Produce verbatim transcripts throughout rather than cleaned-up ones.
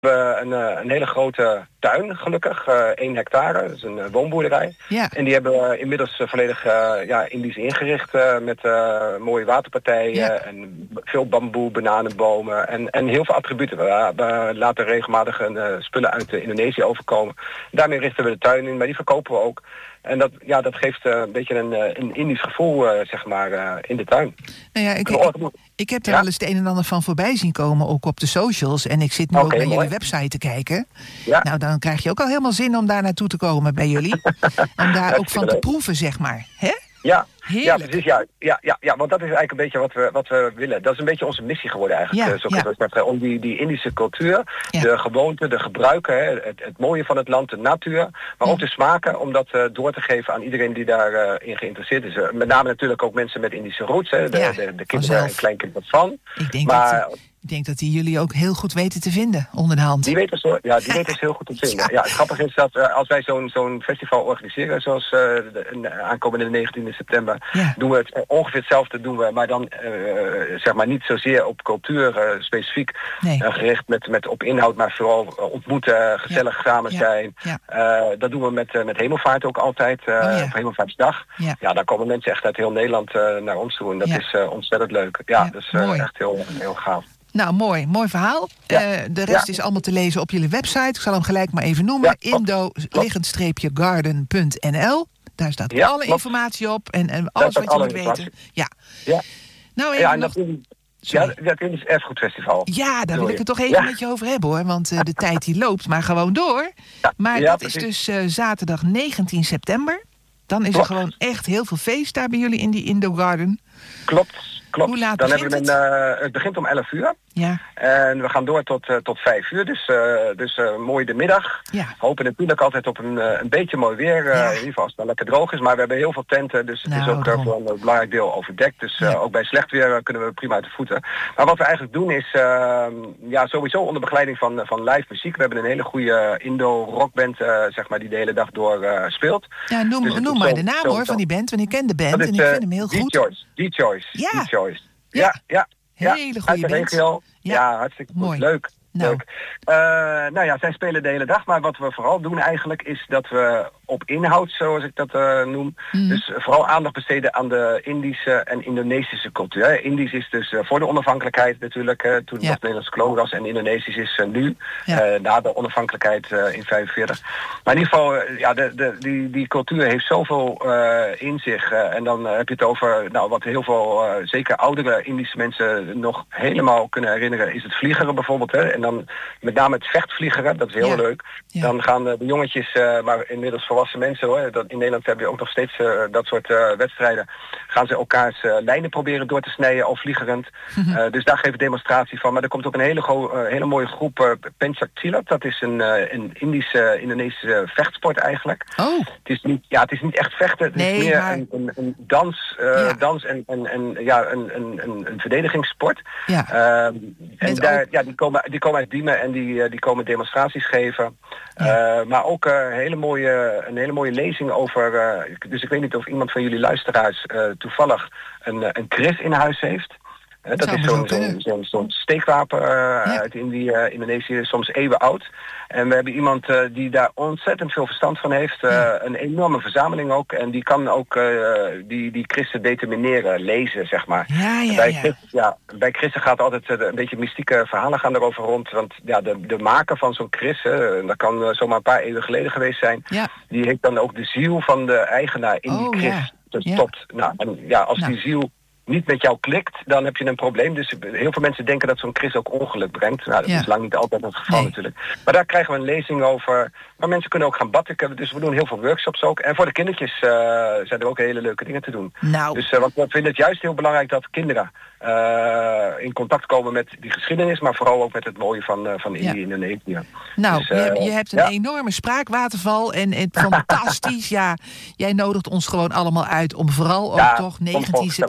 We hebben een, een hele grote tuin, gelukkig. Uh, één hectare, dat is een uh, woonboerderij. Ja. En die hebben we inmiddels uh, volledig uh, ja, Indisch ingericht. Uh, met uh, mooie waterpartijen Ja. en veel bamboe, bananenbomen en, en heel veel attributen. We, we laten regelmatig uh, spullen uit uh, Indonesië overkomen. Daarmee richten we de tuin in, maar die verkopen we ook. En dat, ja, dat geeft uh, een beetje een, uh, een Indisch gevoel, uh, zeg maar, uh, in de tuin. Nou ja, ik, ik, ik heb er ja? wel eens het een en ander van voorbij zien komen, ook op de socials. En ik zit nu okay, ook naar mooi. jullie website te kijken. Ja. Nou, dan krijg je ook al helemaal zin om daar naartoe te komen bij jullie. Om daar ook van te proeven, zeg maar. Hè? Ja, ja, precies. Ja, ja, ja, ja, want dat is eigenlijk een beetje wat we, wat we willen. Dat is een beetje onze missie geworden eigenlijk. Ja, uh, zo ja. het, om die, die Indische cultuur, ja. de gewoonten, de gebruiken, hè, het, het mooie van het land, de natuur, maar ja. ook de smaken, om dat uh, door te geven aan iedereen die daarin uh, geïnteresseerd is. Uh, met name natuurlijk ook mensen met Indische roots, hè, de, ja, de, de kinderen en kleinkinderen van. Ik denk maar, dat... Ik denk dat die jullie ook heel goed weten te vinden, onder de hand. Die weten zo, ja, die weten heel goed te vinden. Ja. Ja, het grappige is dat uh, als wij zo'n zo'n festival organiseren, zoals uh, de, de aankomende negentiende september, ja. doen we het uh, ongeveer hetzelfde doen we, maar dan uh, zeg maar niet zozeer op cultuur uh, specifiek nee. uh, gericht met, met op inhoud, maar vooral uh, ontmoeten, gezellig ja. samen zijn. Ja. Ja. Uh, dat doen we met, uh, met Hemelvaart ook altijd, uh, oh, ja. op Hemelvaartsdag. Ja. ja, daar komen mensen echt uit heel Nederland uh, naar ons toe en dat ja. is uh, ontzettend leuk. Ja, ja dus uh, echt heel, heel gaaf. Nou, mooi. Mooi verhaal. Ja. Uh, de rest ja. is allemaal te lezen op jullie website. Ik zal hem gelijk maar even noemen. Ja, indo-garden punt n l. Daar staat ja, alle klopt. informatie op. En, en alles wat je moet weten. Ja. ja. Nou, even ja, en nog... dat, ja, dat is Erfgoedfestival. Ja, daar wil ik het toch even ja. met je over hebben, hoor. Want uh, de tijd die loopt maar gewoon door. Ja. Maar ja, dat precies. is dus uh, zaterdag negentien september. Dan is klopt. er gewoon echt heel veel feest daar bij jullie in die Indo Garden. Klopt. Klopt. Hoe laat Dan begint hebben we het? een, uh, het begint om elf uur. Ja. En we gaan door tot, uh, tot vijf uur. Dus, uh, dus uh, mooi de middag. Ja. Hopen natuurlijk altijd op een, uh, een beetje mooi weer. Uh, ja. In ieder geval als het dan lekker droog is. Maar we hebben heel veel tenten. Dus het nou, is ook uh, voor een belangrijk deel overdekt. Dus uh, ja. ook bij slecht weer uh, kunnen we prima uit de voeten. Maar wat we eigenlijk doen is uh, ja, sowieso onder begeleiding van, van live muziek. We hebben een hele goede Indo-rockband uh, zeg maar, die de hele dag door uh, speelt. Ja, noem, dus noem maar zo, de naam zo, hoor van die band. Want ik ken de band is, en ik uh, vind hem heel goed. D-Choice. D-Choice. Ja. D-Choice. Ja. Ja, ja. Hele ja, goede band. Regio. Ja. ja, hartstikke goed. Mooi. Leuk. Nou. Leuk. Uh, nou ja, zij spelen de hele dag, maar wat we vooral doen eigenlijk is dat we op inhoud, zoals ik dat uh, noem, mm. dus vooral aandacht besteden aan de Indische en Indonesische cultuur. Hè. Indisch is dus uh, voor de onafhankelijkheid natuurlijk, uh, toen het ja. nog Nederlands kolonie was, en Indonesisch is uh, nu, ja. uh, na de onafhankelijkheid uh, in vijfenveertig. Maar in ieder geval, uh, ja, de, de, die, die cultuur heeft zoveel uh, in zich. Uh, en dan uh, heb je het over, nou, wat heel veel, uh, zeker oudere Indische mensen nog helemaal kunnen herinneren, is het vliegeren bijvoorbeeld. Hè. En dan met name het vechtvliegeren, dat is heel ja. leuk. Ja. Dan gaan uh, de jongetjes, uh, maar inmiddels volwassen mensen hoor, dat in Nederland heb je ook nog steeds uh, dat soort uh, wedstrijden, gaan ze elkaars uh, lijnen proberen door te snijden, al vliegerend. Mm-hmm. Uh, dus daar geven we demonstratie van. Maar er komt ook een hele, go- uh, hele mooie groep uh, Pencak Silat. Dat is een, uh, een Indische, Indonesische vechtsport eigenlijk. Oh. Het is niet, ja, het is niet echt vechten, het nee, is meer maar... een, een, een dans, uh, ja. dans en, en, en ja, een, een, een, een verdedigingssport. Ja. Uh, en daar, ook... ja, die komen, die komen uit Diemen en die, uh, die komen demonstraties geven. Ja. Uh, maar ook uh, hele mooie, een hele mooie lezing over, uh, dus ik weet niet of iemand van jullie luisteraars uh, toevallig een, een kris in huis heeft. Uh, dat is zo'n zo zo zo steekwapen uh, ja. uit Indië, uh, Indonesië, soms eeuwen oud. En we hebben iemand uh, die daar ontzettend veel verstand van heeft. Uh, ja. Een enorme verzameling ook. En die kan ook uh, die, die christen determineren, lezen, zeg maar. Ja, ja, bij, ja. Christen, ja, bij christen gaat altijd uh, een beetje mystieke verhalen gaan erover rond. Want ja, de, de maker van zo'n kris, uh, dat kan uh, zomaar een paar eeuwen geleden geweest zijn. Ja. Die heeft dan ook de ziel van de eigenaar in oh, die kris. Ja. Dus ja. Tot, nou, en ja, als nou. die ziel niet met jou klikt, dan heb je een probleem. Dus heel veel mensen denken dat zo'n kris ook ongeluk brengt. Nou, dat ja. is lang niet altijd het geval nee. natuurlijk. Maar daar krijgen we een lezing over. Maar mensen kunnen ook gaan batiken. Dus we doen heel veel workshops ook. En voor de kindertjes uh, zijn er ook hele leuke dingen te doen. Nou. Dus uh, want we vinden het juist heel belangrijk dat kinderen uh, in contact komen met die geschiedenis, maar vooral ook met het mooie van, uh, van Indië en Indonesië. Nou, dus, uh, je, hebt, je hebt een ja. enorme spraakwaterval en het fantastisch. Ja, jij nodigt ons gewoon allemaal uit om vooral ook ja, toch negentien september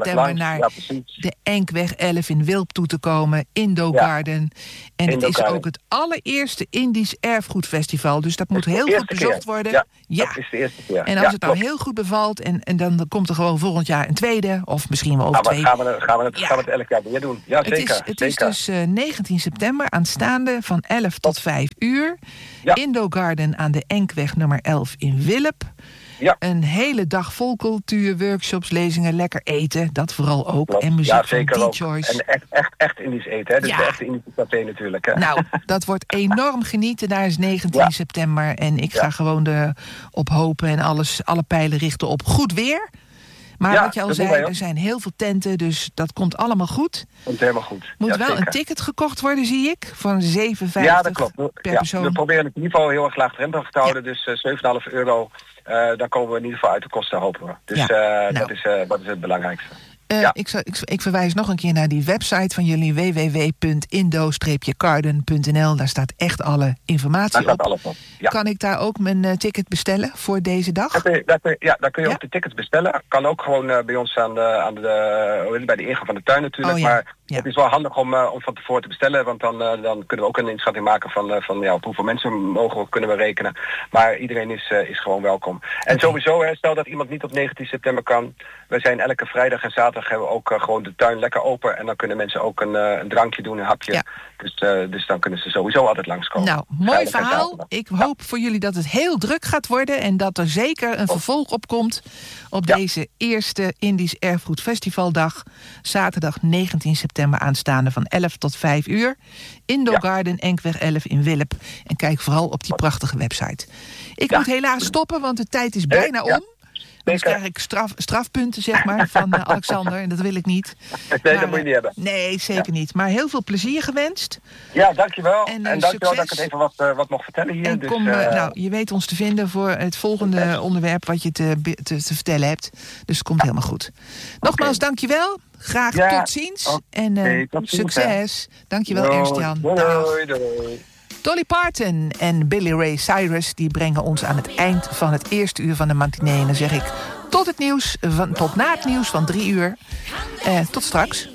naar ja, de Enkweg elf in Wilp toe te komen. Indo Garden. Ja. En Indo het is Garden. Ook het allereerste Indisch Erfgoedfestival. Dus dat moet heel goed bezocht keer. worden. Ja, ja, dat is de eerste keer. En als ja, het nou heel goed bevalt... En, en dan komt er gewoon volgend jaar een tweede... of misschien wel over nou, twee. Gaan we, gaan, we het, ja. gaan we het elk jaar weer doen. Ja, het zeker. Is, het zeker. is dus uh, negentien september aanstaande van elf tot vijf uur. Ja. Indo Garden aan de Enkweg nummer elf in Wilp. Ja. Een hele dag vol cultuur, workshops, lezingen, lekker eten. Dat vooral ook. Klopt. En muziek ja, van D-Choice. En echt, echt, echt Indisch eten, hè? Dus ja. de echte Indische café natuurlijk. Hè? Nou, dat wordt enorm genieten. Daar is negentien ja. september. En ik ga ja. gewoon de, op hopen en alles, alle pijlen richten op goed weer. Maar ja, wat je al zei, er zijn heel veel tenten, dus dat komt allemaal goed. Komt helemaal goed. Moet ja, wel zeker. een ticket gekocht worden, zie ik, van zeven vijftig ja, dat klopt. per ja, persoon. We proberen het in ieder geval heel erg laagdrempelig te houden, ja. dus uh, zeven komma vijf euro, uh, daar komen we in ieder geval uit de kosten, hopen we. Dus ja. uh, nou. dat, is, uh, dat is het belangrijkste. Uh, ja. ik, ik, ik verwijs nog een keer naar die website van jullie, w w w punt indo garden punt n l. Daar staat echt alle informatie daar staat op. Alles op. Ja. Kan ik daar ook mijn uh, ticket bestellen voor deze dag? Dat kun je, dat kun je, ja, daar kun je ja? ook de tickets bestellen. Kan ook gewoon uh, bij ons aan de, aan de, bij de ingang van de tuin natuurlijk. Oh, ja. Maar ja. het is wel handig om, uh, om van tevoren te bestellen. Want dan, uh, dan kunnen we ook een inschatting maken van, uh, van ja, op hoeveel mensen mogen we, kunnen we rekenen. Maar iedereen is, uh, is gewoon welkom. En okay. sowieso, hè, stel dat iemand niet op negentien september kan. We zijn elke vrijdag en zaterdag hebben we ook uh, gewoon de tuin lekker open. En dan kunnen mensen ook een, uh, een drankje doen, een hapje. Ja. Dus, uh, dus dan kunnen ze sowieso altijd langskomen. Nou, mooi verhaal. Ik hoop ja. voor jullie dat het heel druk gaat worden. En dat er zeker een vervolg op komt op ja. deze eerste Indisch Erfgoedfestivaldag. Zaterdag negentien september aanstaande van elf tot vijf uur. Indo ja. Garden, Enkweg elf in Wilp. En kijk vooral op die prachtige website. Ik ja. moet helaas stoppen, want de tijd is bijna om. Ja. Dan krijg ik straf, strafpunten, zeg maar, van uh, Alexander. En dat wil ik niet. Nee, maar, dat moet je niet hebben. Nee, zeker ja. niet. Maar heel veel plezier gewenst. Ja, dankjewel. En, uh, en dankjewel succes. dat ik het even wat, uh, wat mocht vertellen hier. En dus, kom, uh, uh, nou, je weet ons te vinden voor het volgende yes. onderwerp wat je te, te, te vertellen hebt. Dus het komt ja. helemaal goed. Nogmaals, okay. dankjewel. Graag ja. tot ziens. Okay. En uh, tot succes. Ziens, dankjewel, doei. Ernst-Jan. Doei, doei, doei. Dolly Parton en Billy Ray Cyrus die brengen ons aan het eind van het eerste uur van de matinee. En dan zeg ik tot het nieuws, van, tot na het nieuws van drie uur. Uh, tot straks.